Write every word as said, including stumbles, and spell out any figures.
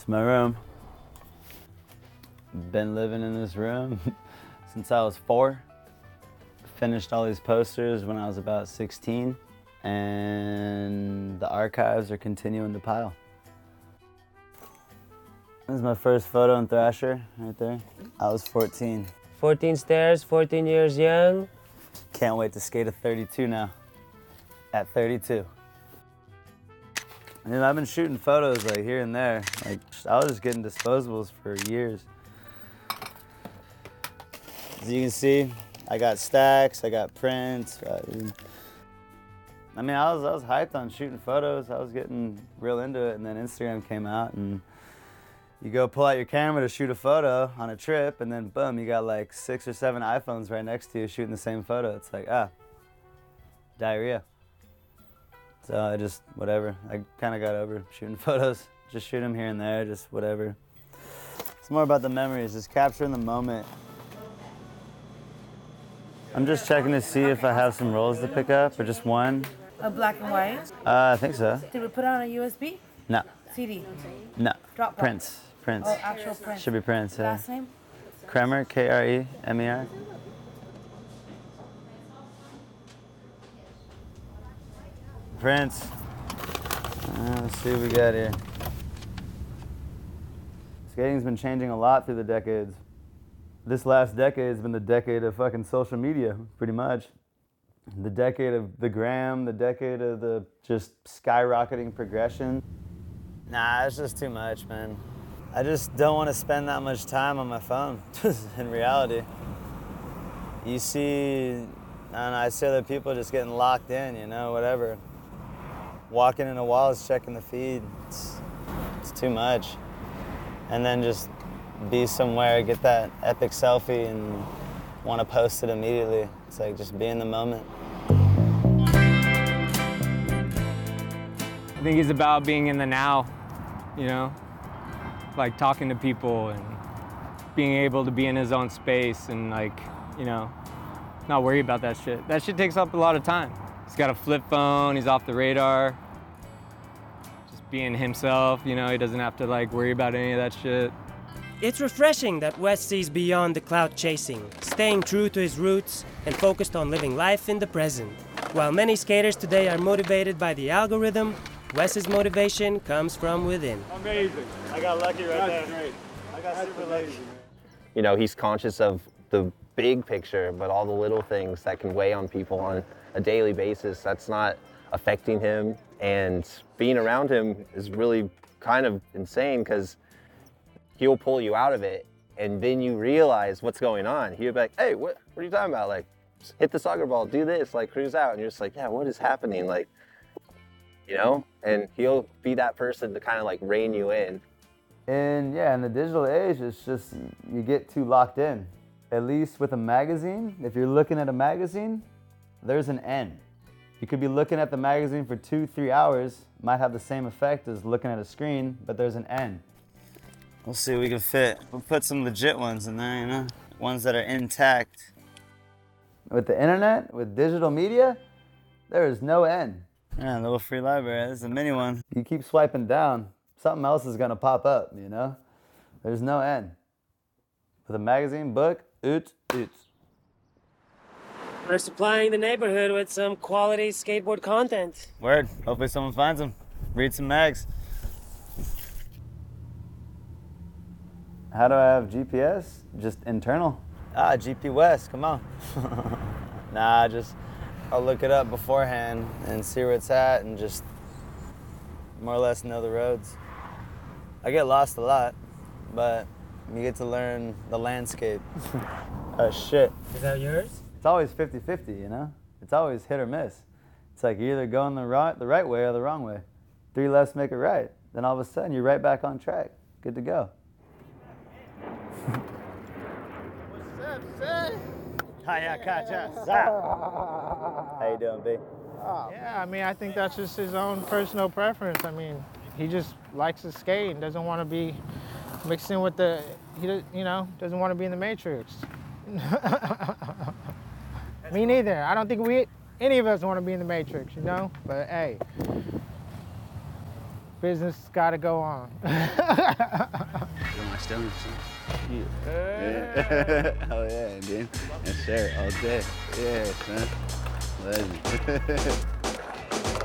It's my room. Been living in this room since I was four. Finished all these posters when I was about sixteen, and the archives are continuing to pile. This is my first photo in Thrasher, right there. I was fourteen. fourteen stairs, fourteen years young. Can't wait to skate a thirty-two now, at thirty-two. And then I've been shooting photos like here and there. Like I was just getting disposables for years. As you can see, I got stacks, I got prints. I mean, I was, I was hyped on shooting photos. I was getting real into it, and then Instagram came out, and you go pull out your camera to shoot a photo on a trip, and then boom, you got like six or seven iPhones right next to you shooting the same photo. It's like, ah, diarrhea. So I just, whatever. I kind of got over shooting photos. Just shoot them here and there, just whatever. It's more about the memories, just capturing the moment. I'm just checking to see if I have some rolls to pick up, or just one. A black and white? Uh, I think so. Did we put it on a U S B? No. C D? No. Dropbox? Prince. Prince. Oh, actual Prince. Should be Prince, yeah. Last name? Kremer, K R E M E R. Prince. Uh, let's see what we got here. Skating's been changing a lot through the decades. This last decade has been the decade of fucking social media, pretty much. The decade of the gram, the decade of the just skyrocketing progression. Nah, it's just too much, man. I just don't want to spend that much time on my phone, in reality. You see, I don't know, I see other people just getting locked in, you know, whatever. Walking into walls, checking the feed, it's, it's too much. And then just be somewhere, get that epic selfie and want to post it immediately. It's like just be in the moment. I think he's about being in the now, you know? Like talking to people and being able to be in his own space and like, you know, not worry about that shit. That shit takes up a lot of time. He's got a flip phone, he's off the radar. Just being himself, you know, he doesn't have to like worry about any of that shit. It's refreshing that Wes sees beyond the clout chasing, staying true to his roots and focused on living life in the present. While many skaters today are motivated by the algorithm, Wes's motivation comes from within. Amazing. I got lucky right That's there. great. I got That's super amazing. lucky. You know, he's conscious of the big picture, but all the little things that can weigh on people on a daily basis, that's not affecting him. And being around him is really kind of insane because he'll pull you out of it and then you realize what's going on. He'll be like, hey, what, what are you talking about? Like, hit the soccer ball, do this, like cruise out. And you're just like, yeah, what is happening? Like, you know? And he'll be that person to kind of like rein you in. And yeah, in the digital age, it's just, you get too locked in. At least with a magazine, if you're looking at a magazine, there's an end. You could be looking at the magazine for two, three hours, might have the same effect as looking at a screen, but there's an end. We'll see what we can fit. We'll put some legit ones in there, you know? Ones that are intact. With the internet, with digital media, there is no end. Yeah, a little free library, this is a mini one. You keep swiping down, something else is gonna pop up, you know? There's no end. With a magazine, book, oots, oots. We're supplying the neighborhood with some quality skateboard content. Word, hopefully someone finds them. Read some mags. How do I have G P S? Just internal. Ah, G P West, come on. Nah, just, I'll look it up beforehand and see where it's at and just more or less know the roads. I get lost a lot, but you get to learn the landscape. Oh shit. Is that yours? It's always fifty fifty, you know? It's always hit or miss. It's like you're either going the right, the right way or the wrong way. Three lefts make it right. Then all of a sudden you're right back on track. Good to go. What's up, son? Hiya, Kacha. How you doing, B? Yeah, I mean, I think that's just his own personal preference. I mean, he just likes to skate and doesn't want to be mixed in with the, he, you know, doesn't want to be in the Matrix. Me neither. I don't think we, any of us want to be in the Matrix, you know? But hey, business got to go on. My stomach, son. Yeah. yeah. Oh yeah, dude. Yes, sir. All day. Yeah, son. Legend.